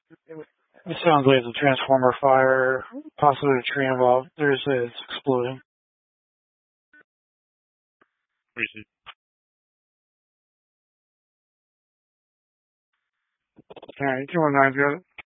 It sounds like it's a transformer fire, possibly a tree involved. It's exploding. Recent. Alright, 219's got it.